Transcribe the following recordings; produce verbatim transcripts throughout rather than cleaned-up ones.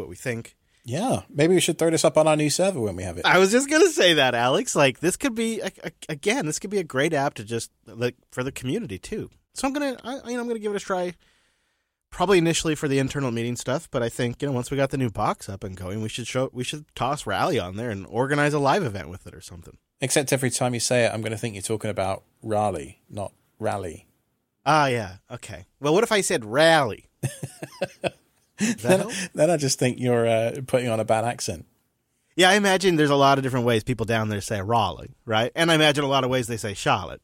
what we think. Yeah, maybe we should throw this up on our new server when we have it. I was just going to say that, Alex. Like, this could be, a, a, again, this could be a great app to just, like, for the community, too. So I'm going to, I, you know, I'm going to give it a try, probably initially for the internal meeting stuff, but I think, you know, once we got the new box up and going, we should show, we should toss Rally on there and organize a live event with it or something. Except every time you say it, I'm going to think you're talking about Raleigh, not Rally. Ah, yeah. Okay. Well, what if I said Rally? then, then I just think you're uh, putting on a bad accent. Yeah, I imagine there's a lot of different ways people down there say Raleigh, right? And I imagine a lot of ways they say Charlotte.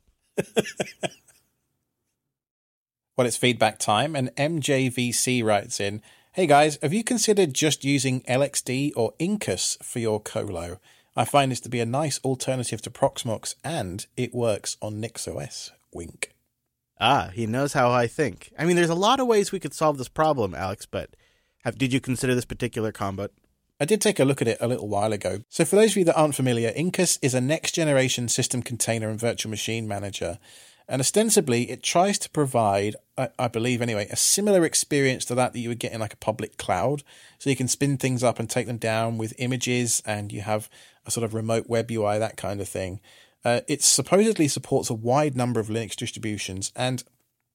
Well, it's feedback time, and M J V C writes in, "Hey guys, have you considered just using L X D or Incus for your colo? I find this to be a nice alternative to Proxmox, and it works on NixOS. Wink." Ah, he knows how I think. I mean, there's a lot of ways we could solve this problem, Alex, but have, did you consider this particular combo? I did take a look at it a little while ago. So for those of you that aren't familiar, Incus is a next-generation system container and virtual machine manager. And ostensibly, it tries to provide, I, I believe anyway, a similar experience to that that you would get in like a public cloud. So you can spin things up and take them down with images, and you have a sort of remote web U I, that kind of thing. Uh, it supposedly supports a wide number of Linux distributions, and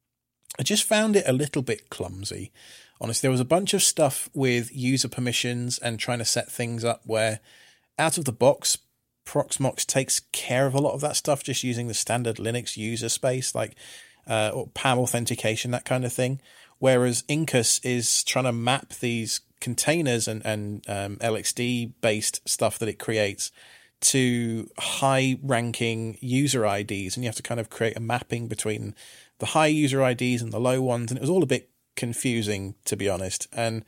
I just found it a little bit clumsy. Honestly, there was a bunch of stuff with user permissions and trying to set things up where out of the box, Proxmox takes care of a lot of that stuff just using the standard Linux user space, like uh, or P A M authentication, that kind of thing. Whereas Incus is trying to map these containers and, and um, L X D-based stuff that it creates to high-ranking user I Ds, and you have to kind of create a mapping between the high user I Ds and the low ones, and it was all a bit confusing, to be honest. And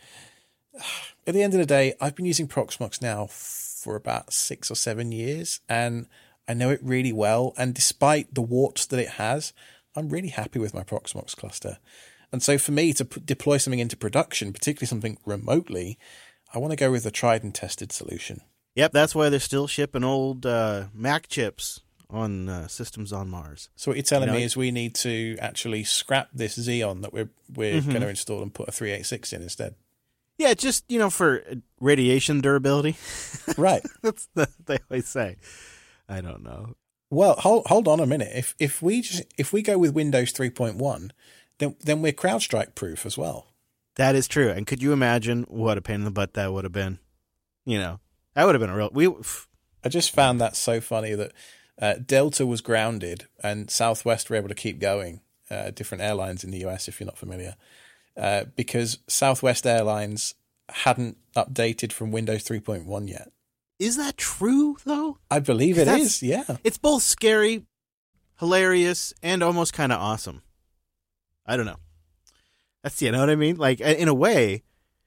at the end of the day, I've been using Proxmox now for about six or seven years, and I know it really well, and despite the warts that it has, I'm really happy with my Proxmox cluster. And so for me to p- deploy something into production, particularly something remotely, I want to go with a tried and tested solution. Yep, that's why they're still shipping old uh, Mac chips on uh, systems on Mars. So what you're telling you know, me is we need to actually scrap this Xeon that we're we're mm-hmm. going to install and put a three eighty-six in instead. Yeah, just, you know, for radiation durability. Right. That's what they always say. I don't know. Well, hold hold on a minute. If if we just if we go with Windows three point one, then then we're CrowdStrike proof as well. That is true. And could you imagine what a pain in the butt that would have been? You know, that would have been a real. We. I just found that so funny that uh, Delta was grounded and Southwest were able to keep going. Uh, different airlines in the U S, if you're not familiar, uh, because Southwest Airlines hadn't updated from Windows three point one yet. Is that true, though? I believe it is, yeah. It's both scary, hilarious, and almost kind of awesome. I don't know. That's, you know what I mean? Like, in a way,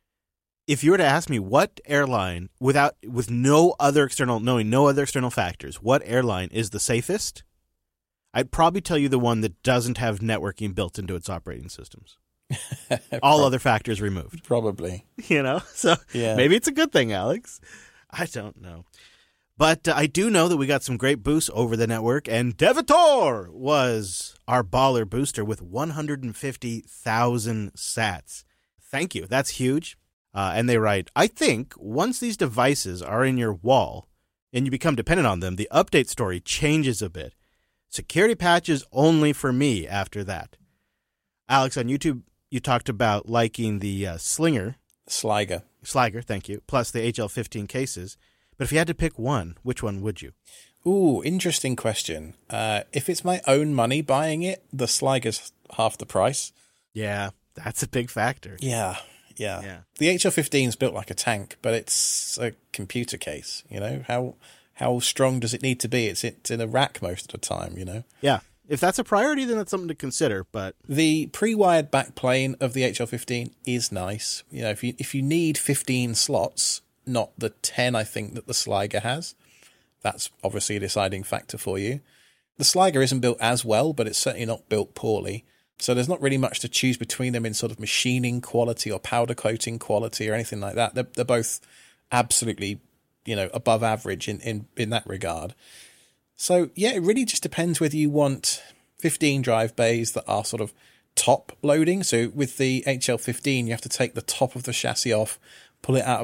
if you were to ask me what airline, without with no other external, knowing no other external factors, what airline is the safest, I'd probably tell you the one that doesn't have networking built into its operating systems. All Pro- other factors removed. Probably. You know? So yeah. Maybe it's a good thing, Alex. I don't know. But uh, I do know that we got some great boosts over the network, and Devitor was our baller booster with one hundred fifty thousand sats. Thank you. That's huge. Uh, and they write, I think once these devices are in your wall and you become dependent on them, the update story changes a bit. Security patches only for me after that. Alex, on YouTube, you talked about liking the uh, Slinger. Sliger. Sliger, thank you, plus the H L fifteen cases. But if you had to pick one, which one would you? Ooh, interesting question. Uh, if it's my own money buying it, the Sliger's half the price. Yeah, that's a big factor. Yeah, yeah. yeah. The H L fifteen is built like a tank, but it's a computer case, you know? How how strong does it need to be? It's, it's in a rack most of the time, you know? Yeah. If that's a priority, then that's something to consider. But the pre-wired backplane of the H L fifteen is nice. You know, if you if you need fifteen slots, not the ten I think that the Sliger has, that's obviously a deciding factor for you. The Sliger isn't built as well, but it's certainly not built poorly. So there's not really much to choose between them in sort of machining quality or powder coating quality or anything like that. They're, they're both absolutely, you know, above average in, in, in that regard. So, yeah, it really just depends whether you want fifteen drive bays that are sort of top loading. So with the H L fifteen, you have to take the top of the chassis off, pull it out of